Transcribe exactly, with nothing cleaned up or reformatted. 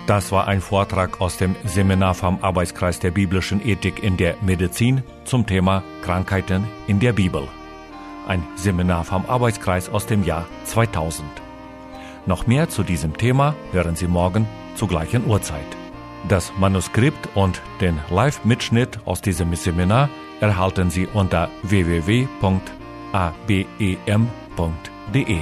Das war ein Vortrag aus dem Seminar vom Arbeitskreis der biblischen Ethik in der Medizin zum Thema Krankheiten in der Bibel. Ein Seminar vom Arbeitskreis aus dem Jahr zweitausend. Noch mehr zu diesem Thema hören Sie morgen zur gleichen Uhrzeit. Das Manuskript und den Live-Mitschnitt aus diesem Seminar erhalten Sie unter w w w punkt a b e m punkt d e.